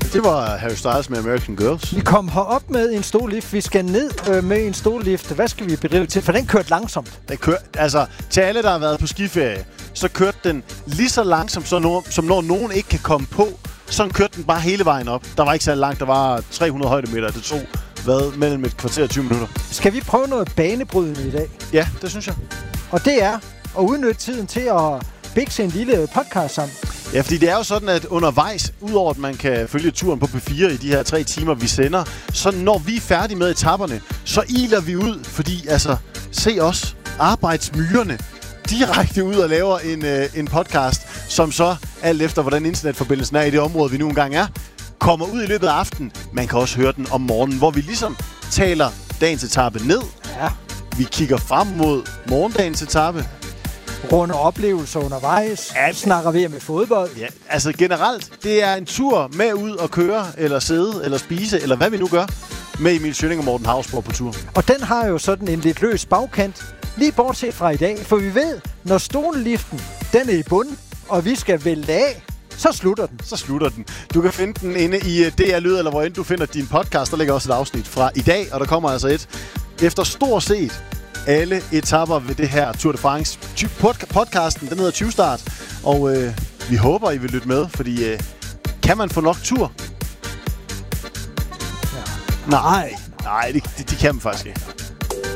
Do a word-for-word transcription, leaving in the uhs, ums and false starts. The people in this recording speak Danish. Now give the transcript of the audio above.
Det var Harry Styles med American Girls. Vi kom herop med en stollift. Vi skal ned øh, med en stollift. Hvad skal vi bedrive til? For den kørte langsomt. Den kørte, altså, til alle, der har været på skiferie, så kørte den lige så langsomt, som når, som når nogen ikke kan komme på. Sådan kørte den bare hele vejen op. Der var ikke så langt. Der var tre hundrede højdemeter. Det tog hvad, mellem et kvarter og tyve minutter. Skal vi prøve noget banebrydende i dag? Ja, det synes jeg. Og det er at udnytte tiden til at bikse en lille podcast sammen. Ja, fordi det er jo sådan, at undervejs, udover at man kan følge turen på P fire i de her tre timer, vi sender, så når vi er færdige med etapperne, så iler vi ud, fordi altså, se os, arbejdsmyrerne, direkte ud og laver en, øh, en podcast, som så, alt efter hvordan internetforbindelsen er i det område, vi nu engang er, kommer ud i løbet af aftenen. Man kan også høre den om morgenen, hvor vi ligesom taler dagens etape ned. Ja. Vi kigger frem mod morgendagens etape. Runde oplevelser undervejs. Ja, snakker vi med fodbold. Ja, altså generelt, det er en tur med ud og køre, eller sidde, eller spise, eller hvad vi nu gør, med Emil Schønning og Morten Hausborg på tur. Og den har jo sådan en lidt løs bagkant, lige bortset fra i dag. For vi ved, når stoleliften, den er i bunden, og vi skal vælte af, så slutter den. Så slutter den. Du kan finde den inde i D R Lyd, eller hvor end du finder din podcast. Der ligger også et afsnit fra i dag, og der kommer altså et efter stort set alle etapper ved det her Tour de France. Podcasten, den hedder tyve start, og øh, vi håber, I vil lytte med, fordi øh, kan man få nok tur? Ja. Nej, nej, det, det, det kan man faktisk ikke.